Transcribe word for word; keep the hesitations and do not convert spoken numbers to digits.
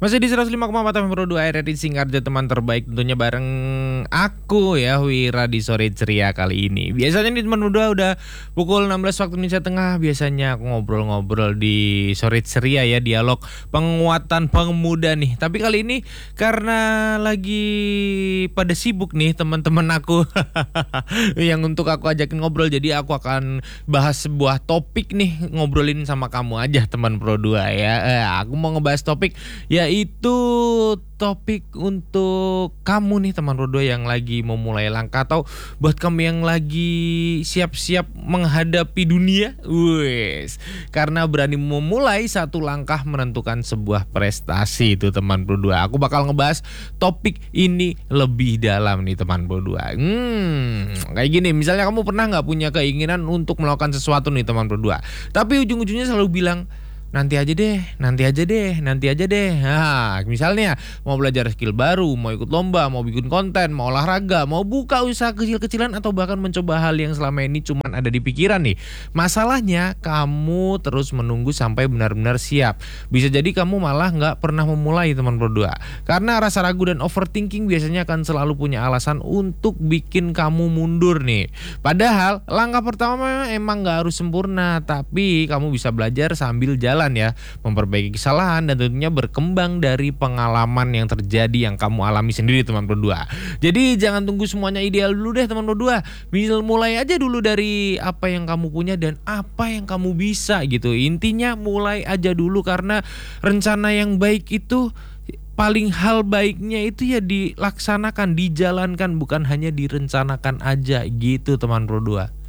Masih di seratus lima koma empat F M Pro dua R R I Singkarjo, teman terbaik tentunya bareng aku ya, Wira di sore ceria kali ini. Biasanya nih teman berdua udah pukul enam belas waktu Indonesia Tengah, biasanya aku ngobrol-ngobrol di sore ceria ya, dialog penguatan pemuda nih. Tapi kali ini karena lagi pada sibuk nih teman-teman aku yang untuk aku ajakin ngobrol, jadi aku akan bahas sebuah topik nih, ngobrolin sama kamu aja teman Pro dua ya. Eh, aku mau ngebahas topik ya, itu topik untuk kamu nih teman Rodo yang lagi memulai langkah, atau buat kamu yang lagi siap-siap menghadapi dunia. Wes, karena berani memulai satu langkah menentukan sebuah prestasi itu teman Pro dua. Aku bakal ngebahas topik ini lebih dalam nih teman Pro dua. Hmm, kayak gini, misalnya kamu pernah nggak punya keinginan untuk melakukan sesuatu nih teman Pro dua, tapi ujung-ujungnya selalu bilang nanti aja deh, nanti aja deh, nanti aja deh. Nah, misalnya mau belajar skill baru, mau ikut lomba, mau bikin konten, mau olahraga, mau buka usaha kecil-kecilan, atau bahkan mencoba hal yang selama ini cuman ada di pikiran nih. Masalahnya kamu terus menunggu sampai benar-benar siap. Bisa jadi kamu malah nggak pernah memulai teman Pro dua. Karena rasa ragu dan overthinking biasanya akan selalu punya alasan untuk bikin kamu mundur nih. Padahal langkah pertama emang nggak harus sempurna, tapi kamu bisa belajar sambil jalan ya, memperbaiki kesalahan dan tentunya berkembang dari pengalaman yang terjadi yang kamu alami sendiri teman Pro dua. Jadi jangan tunggu semuanya ideal dulu deh teman Pro dua. Mulai aja dulu dari apa yang kamu punya dan apa yang kamu bisa gitu. Intinya mulai aja dulu, karena rencana yang baik itu paling hal baiknya itu ya dilaksanakan, dijalankan, bukan hanya direncanakan aja gitu teman Pro dua.